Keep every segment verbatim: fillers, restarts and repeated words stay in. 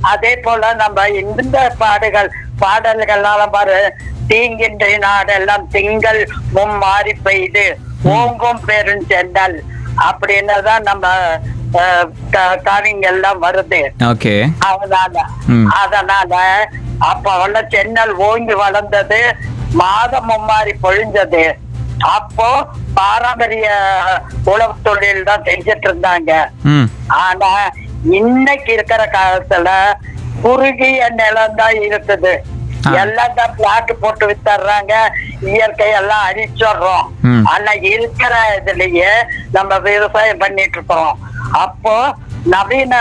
அதே போல நம்ம இந்த பாடுகள் பாடல்கள்னால பாரு, தீங்கின்ற நாடெல்லாம் திங்கள் மும்மாறி பெய்து ஓங்கும் பெருஞ்செண்டல் அப்படின்னுதான் நம்ம காரியங்கள்லாம் வருது. அதனால அதனால அப்ப உள்ள சென்னல் ஓங்கி வளர்ந்தது, மாதம் மும்மாறி பொழிஞ்சது. அப்போ பாரம்பரிய உழவு தொழில் தான் செஞ்சிட்டு இருந்தாங்க. ஆனா இன்னைக்கு இருக்கிற காலத்துல குறுகிய நிலம் தான் இருக்குது. எல்லாம் தான் பிளாட் போட்டு வித்துறாங்க, இயற்கை எல்லாம் அழிச்சிடுறோம். ஆனா இருக்கிற இதுலயே நம்ம விவசாயம் பண்ணிட்டு இருக்கிறோம். அப்போ நவீன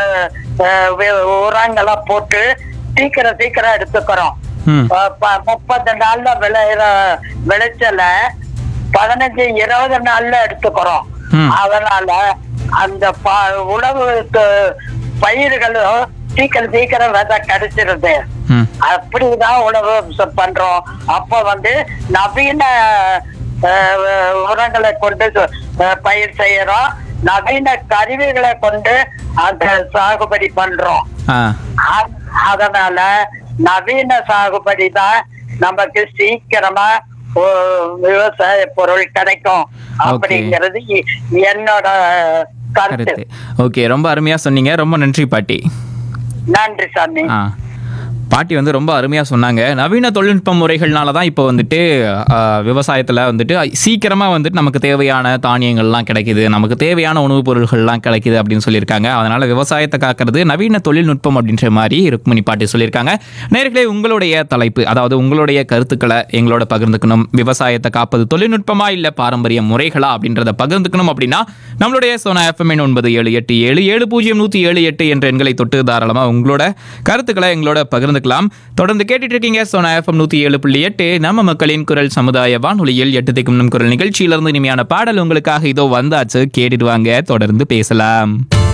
உரங்களை போட்டு சீக்கிரம் சீக்கிரம் எடுத்துக்கிறோம். முப்பது நாள்ல விளையிற விளைச்சல பதினஞ்சு இருபது நாள்ல எடுத்துக்கிறோம். அதனால அந்த உணவு பயிர்களும் சீக்கிரம் சீக்கிரம் விதை கிடைச்சிருது. அப்படிதான் உணவு பண்றோம். அப்ப வந்து நவீன உரங்களை கொண்டு பயிர் செய்யறோம், நவீன கருவிகளை கொண்டு அந்த சாகுபடி பண்றோம். அதனால நவீன சாகுபடி தான் நமக்கு சீக்கிரமா விவசாய பொருள் கிடைக்கும் அப்படிங்கிறது என்னோட கருத்து. ஓகே, ரொம்ப அருமையா சொன்னீங்க. ரொம்ப நன்றி பாட்டி. நன்றி சாமி. பாட்டி வந்து ரொம்ப அருமையாக சொன்னாங்க. நவீன தொழில்நுட்ப முறைகள்னால தான் இப்போ வந்துட்டு விவசாயத்தில் வந்துட்டு சீக்கிரமாக வந்துட்டு நமக்கு தேவையான தானியங்கள்லாம் கிடைக்கிது, நமக்கு தேவையான உணவுப் பொருள்கள்லாம் கிடைக்கிது அப்படின்னு சொல்லியிருக்காங்க. அதனால் விவசாயத்தை காக்கிறது நவீன தொழில்நுட்பம் அப்படின்ற மாதிரி ருக்மணி பாட்டி சொல்லியிருக்காங்க. நேர்களே, உங்களுடைய தலைப்பு, அதாவது உங்களுடைய கருத்துக்களை எங்களோட பகிர்ந்துக்கணும். விவசாயத்தை காப்பது தொழில்நுட்பமா இல்லை பாரம்பரிய முறைகளா அப்படின்றத பகிர்ந்துக்கணும் அப்படின்னா நம்மளுடைய சோனா எஃப்எம் ஒன்பது ஏழு எட்டு ஏழு ஏழு பூஜ்ஜியம் நூற்றி ஏழு எட்டு என்ற எண்களை தொட்டு தாராளமாக உங்களோட கருத்துக்களை எங்களோட பகிர்ந்து தொடர்ந்து கேட்டுட்டு இருக்கீங்க சோனா எஃப்எம் நூத்தி ஏழு புள்ளி எட்டு, நம்ம மக்களின் குரல் சமுதாய வானொலியில் எட்டு திக்கும் நம் குரல் நிகழ்ச்சியிலிருந்து இனிமையான பாடல் உங்களுக்காக இதோ வந்தாச்சு. கேட்டுடுவாங்க, தொடர்ந்து பேசலாம்.